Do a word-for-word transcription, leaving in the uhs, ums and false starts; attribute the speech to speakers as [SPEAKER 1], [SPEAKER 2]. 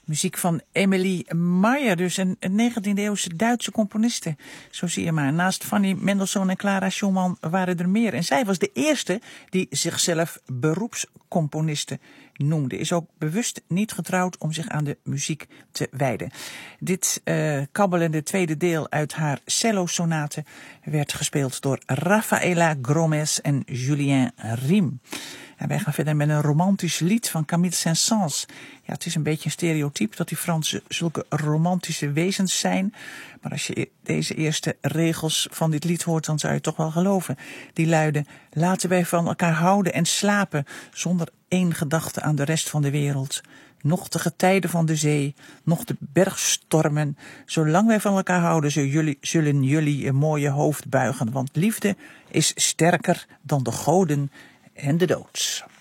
[SPEAKER 1] Muziek van Emilie Meyer, dus een negentiende-eeuwse Duitse componiste. Zo zie je maar. Naast Fanny Mendelssohn en Clara Schumann waren er meer. En zij was de eerste die zichzelf beroepscomponiste noemde. Is ook bewust niet getrouwd om zich aan de muziek te wijden. Dit uh, kabbelende tweede deel uit haar cello-sonate werd gespeeld door Rafaela Gromes en Julien Riem. En wij gaan verder met een romantisch lied van Camille Saint-Saëns. Ja, het is een beetje een stereotype dat die Fransen zulke romantische wezens zijn. Maar als je deze eerste regels van dit lied hoort, dan zou je toch wel geloven. Die luiden: laten wij van elkaar houden en slapen, zonder één gedachte aan de rest van de wereld. Noch de getijden van de zee, noch de bergstormen. Zolang wij van elkaar houden, zullen jullie, zullen jullie een mooie hoofd buigen. Want liefde is sterker dan de goden en de dood.